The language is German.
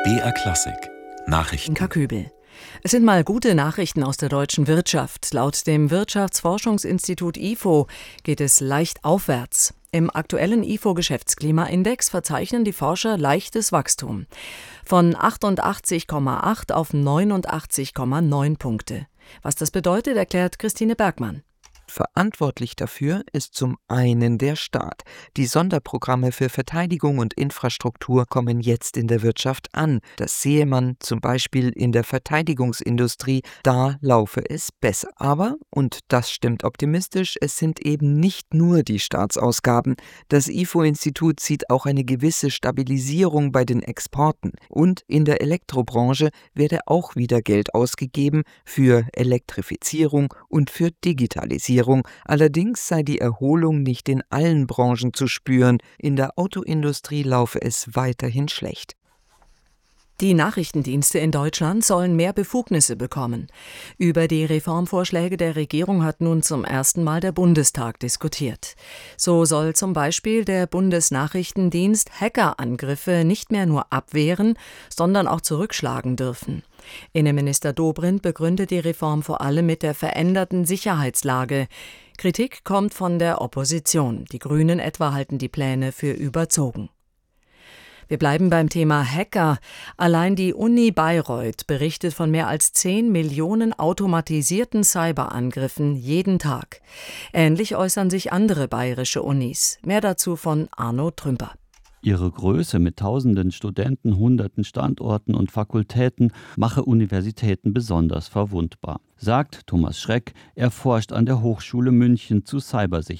BR Klassik Nachrichten. Köbel. Es sind mal gute Nachrichten aus der deutschen Wirtschaft. Laut dem Wirtschaftsforschungsinstitut IFO geht es leicht aufwärts. Im aktuellen IFO-Geschäftsklimaindex verzeichnen die Forscher leichtes Wachstum. Von 88,8 auf 89,9 Punkte. Was das bedeutet, erklärt Christine Bergmann. Verantwortlich dafür ist zum einen der Staat. Die Sonderprogramme für Verteidigung und Infrastruktur kommen jetzt in der Wirtschaft an. Das sehe man zum Beispiel in der Verteidigungsindustrie, da laufe es besser. Aber, und das stimmt optimistisch, es sind eben nicht nur die Staatsausgaben. Das IFO-Institut sieht auch eine gewisse Stabilisierung bei den Exporten. Und in der Elektrobranche werde auch wieder Geld ausgegeben für Elektrifizierung und für Digitalisierung. Allerdings sei die Erholung nicht in allen Branchen zu spüren. In der Autoindustrie laufe es weiterhin schlecht. Die Nachrichtendienste in Deutschland sollen mehr Befugnisse bekommen. Über die Reformvorschläge der Regierung hat nun zum ersten Mal der Bundestag diskutiert. So soll zum Beispiel der Bundesnachrichtendienst Hackerangriffe nicht mehr nur abwehren, sondern auch zurückschlagen dürfen. Innenminister Dobrindt begründet die Reform vor allem mit der veränderten Sicherheitslage. Kritik kommt von der Opposition. Die Grünen etwa halten die Pläne für überzogen. Wir bleiben beim Thema Hacker. Allein die Uni Bayreuth berichtet von mehr als 10 Millionen automatisierten Cyberangriffen jeden Tag. Ähnlich äußern sich andere bayerische Unis. Mehr dazu von Arno Trümper. Ihre Größe mit tausenden Studenten, hunderten Standorten und Fakultäten mache Universitäten besonders verwundbar, sagt Thomas Schreck. Er forscht an der Hochschule München zu Cybersicherheit.